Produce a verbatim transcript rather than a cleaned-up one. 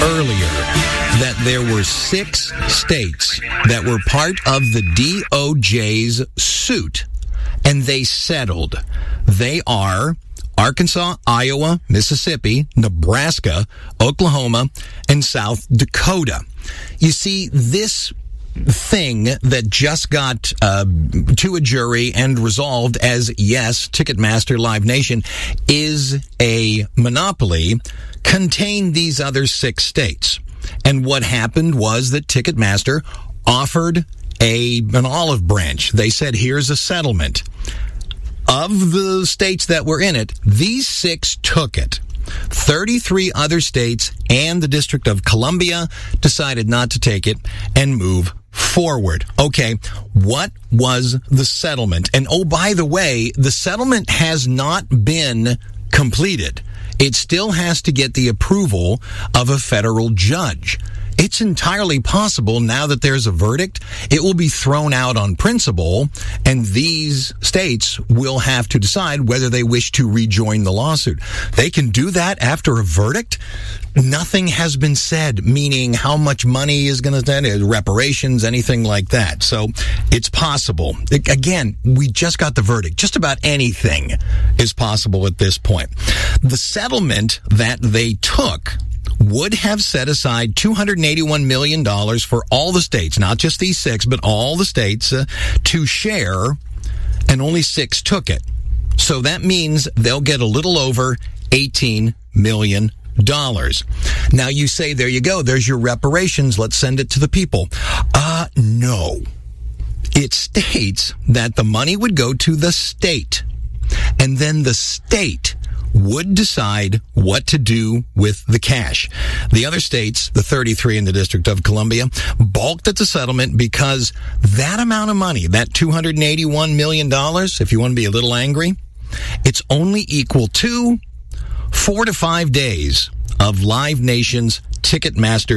earlier that there were six states that were part of the D O J's suit, and they settled. They are Arkansas, Iowa, Mississippi, Nebraska, Oklahoma, and South Dakota. You see, this thing that just got uh, to a jury and resolved as yes, Ticketmaster Live Nation is a monopoly, contained these other six states. And what happened was that Ticketmaster offered a an olive branch. They said, here's a settlement. Of the states that were in it, these six took it. thirty-three other states and the District of Columbia decided not to take it and move forward. Okay, what was the settlement? And oh, by the way, the settlement has not been completed. It still has to get the approval of a federal judge. It's entirely possible now that there's a verdict, it will be thrown out on principle, and these states will have to decide whether they wish to rejoin the lawsuit. They can do that after a verdict. Nothing has been said, meaning how much money is going to stand, reparations, anything like that. So it's possible. Again, we just got the verdict. Just about anything is possible at this point. The settlement that they took would have set aside two hundred eighty-one million dollars for all the states, not just these six, but all the states uh, to share, and only six took it. So that means they'll get a little over eighteen million dollars. Now you say, there you go, there's your reparations, let's send it to the people. Uh, no. It states that the money would go to the state, and then the state would decide what to do with the cash. The other states, the thirty-three in the District of Columbia, balked at the settlement because that amount of money, that two hundred eighty-one million dollars, if you want to be a little angry, it's only equal to four to five days of Live Nation's Ticketmaster